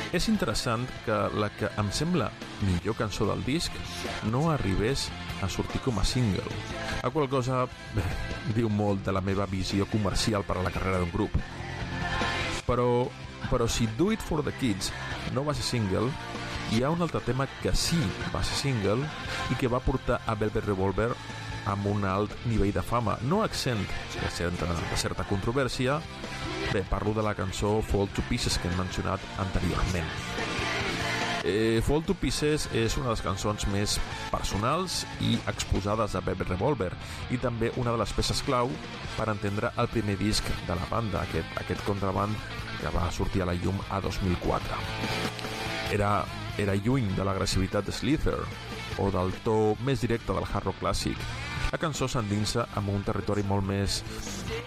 És interessant que la que em sembla millor cançó del disc no arribés a sortir com a single, la qual cosa diu molt de la meva visió comercial per a la carrera d'un grup. Però si Do It For The Kids no va ser single, hi ha un altre tema que sí va ser single i que va portar a Velvet Revolver amb un alt nivell de fama, no accent de certa controvèrsia. Bé, parlo de la cançó Fall to Pieces que hem mencionat anteriorment. Fall to Pieces és una de les cançons més personals i exposades de Velvet Revolver i també una de les peces clau per entendre el primer disc de la banda, aquest contraband que va sortir a la llum a 2004. Era lluny de l'agressivitat de Slither o del to més directe del hard rock clàssic. La cançó s'endinsa en un territori molt més